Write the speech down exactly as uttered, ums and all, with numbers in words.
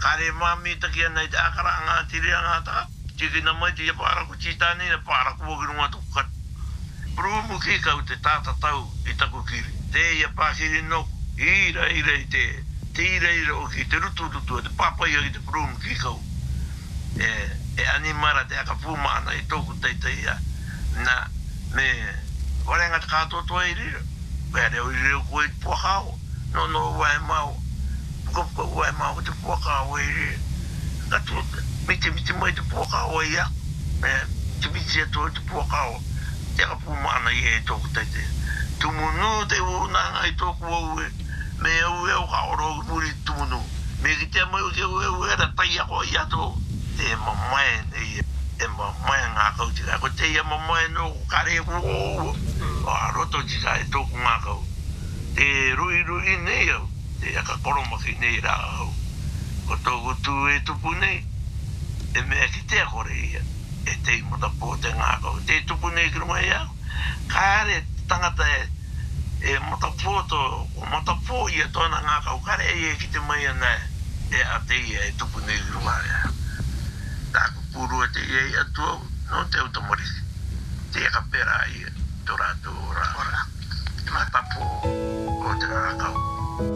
Kare mami taki ana i te akara ngā tiri ngā taka. Tiki na mai te ia pāra ku titani na pāra ku ogiru ngā tukat. Puru mu ki kau te tāta tau i taku kiri. Te ia pākiri noku. Ira ira i te. Te ira ira o ki te rutu rutu. Te papai i te puru mu ki kau. E, e animara te aka pūmaana i tōku teita ia. Na me warenga te kātoa toa i rira. Wea reo i reo koe i puakao. No no wae mau. Puka wae mau te puakao i rira. Kato, miti miti mai te puakao i a. Me, te miti ato te puakao. Te aka pūmaana i e tōku teite. Tumunu te unanga i tōku au e. Me au e au ka oro muri tumunu. Me ki te mai o ke au e au e ra tai ako i ato. Te mamae nei e. E mamae ngā kau tika. Ko te ia mamae no kare uu. O a roto tika e tōku ngā kau. Te rui rui nei au. Te aka koromaki nei rā au. Ko tōku tū e tupu nei. E mea ki te akore ia. E te imata pō te ngā kau. Te tupu nei ki runga ia. Kāre tangata e. E mata pō to. O mata pō ia tōna ngā kau. Kāre e e ki te mai ana. E a te ia e tupu nei ki runga ia. Tāku pūrua te ia i atua. No te utamoriki. Te aka pera ia. Tō rātou rā. Mata pō. O te ngā kau.